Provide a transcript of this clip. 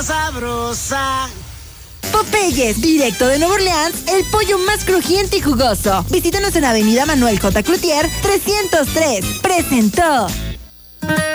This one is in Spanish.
más sabrosa. Popeyes, directo de Nueva Orleans, el pollo más crujiente y jugoso. Visítanos en Avenida Manuel J. Cloutier, 303. Presentó.